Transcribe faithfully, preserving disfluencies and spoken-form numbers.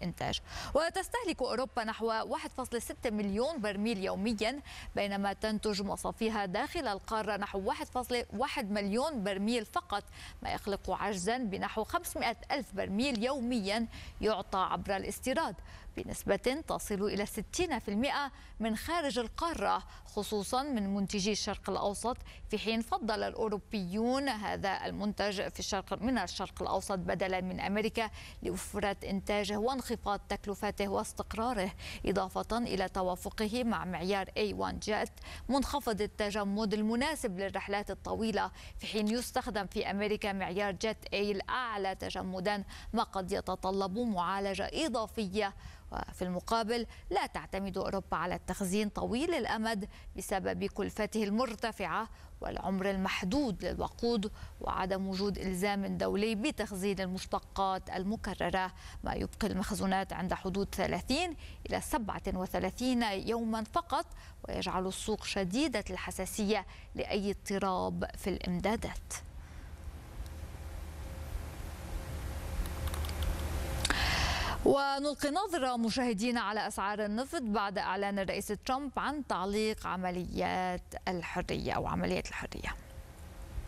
الإنتاج. وتستهلك أوروبا نحو واحد فاصلة ستة مليون برميل يوميا، بينما تنتج مصافيها داخل القارة نحو واحد فاصلة واحد مليون برميل فقط، ما يخلق عجزا بنحو خمسمائة ألف برميل يوميا يعطى عبر الاستيراد، بنسبة تصل إلى ستين بالمئة من خارج القارة، خصوصا من منتجي الشرق الأوسط، في حين فضل الأوروبيون هذا المنتج في الشرق من الشرق الأوسط بدلا من أمريكا لوفرة إنتاجه وانخفاض تكلفته واستقراره، إضافة إلى توافقه مع معيار إيه واحد جيت منخفض التجمد المناسب للرحلات الطويلة، في حين يستخدم في أمريكا معيار جيت إيه الأعلى تجمدا، ما قد يتطلب معالجة إضافية. وفي المقابل لا تعتمد أوروبا على التخزين طويل الأمد بسبب كلفته المرتفعة والعمر المحدود للوقود وعدم وجود إلزام دولي بتخزين المشتقات المكررة، ما يبقي المخزونات عند حدود ثلاثين إلى سبعة وثلاثين يوما فقط، ويجعل السوق شديدة الحساسية لأي اضطراب في الإمدادات. ونلقي نظرة مشاهدينا على أسعار النفط بعد إعلان الرئيس ترامب عن تعليق عمليات الحرية أو عملية الحرية.